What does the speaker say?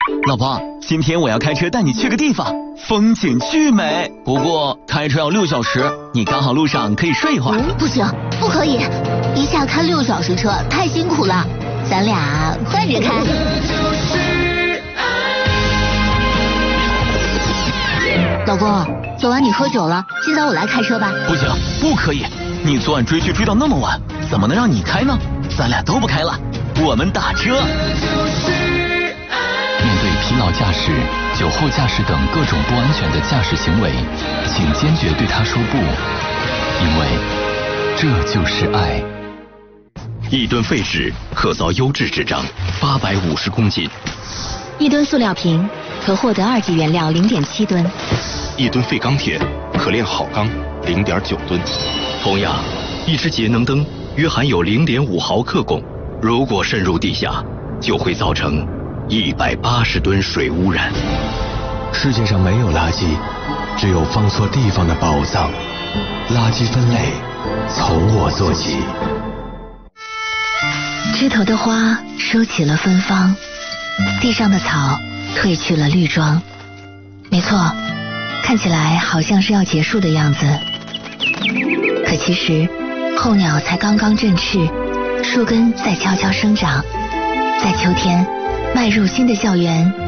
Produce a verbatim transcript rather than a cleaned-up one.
老婆，今天我要开车带你去个地方，风景巨美。不过开车要六小时，你刚好路上可以睡一会儿。 嗯、不行，不可以，一下开六小时车太辛苦了，咱俩换着开。老公，昨晚你喝酒了，今早我来开车吧。 不行，不可以，你昨晚追剧追到那么晚，怎么能让你开呢？咱俩都不开了，我们打车。 面对疲劳驾驶、酒后驾驶等各种不安全的驾驶行为，请坚决对他说不，因为这就是爱。 一吨废纸可造优质纸张八百五十公斤， 一吨塑料瓶可获得二级原料零点七吨， 一吨废钢铁可炼好钢零点九吨。同样，一只节能灯约含有零点五毫克汞，如果渗入地下，就会造成一百八十吨水污染。 世界上没有垃圾，只有放错地方的宝藏。垃圾分类从我做起。 枝头的花收起了芬芳，地上的草褪去了绿装。没错，看起来好像是要结束的样子，可其实候鸟才刚刚振翅，树根在悄悄生长，在秋天迈入新的校园。